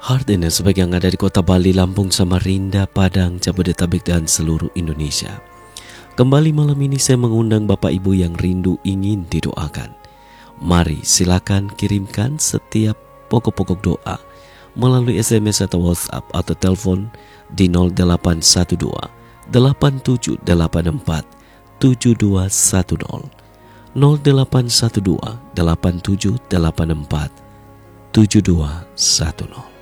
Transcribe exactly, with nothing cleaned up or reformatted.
Hard ini sebagai yang ada di kota Bali, Lampung, Samarinda, Padang, Jabodetabek dan seluruh Indonesia. Kembali malam ini saya mengundang Bapak Ibu yang rindu ingin didoakan. Mari silakan kirimkan setiap pokok-pokok doa melalui S M S atau WhatsApp atau telepon di nol delapan satu dua delapan tujuh delapan empat tujuh dua satu nol nol delapan satu dua delapan tujuh delapan empat tujuh dua satu nol.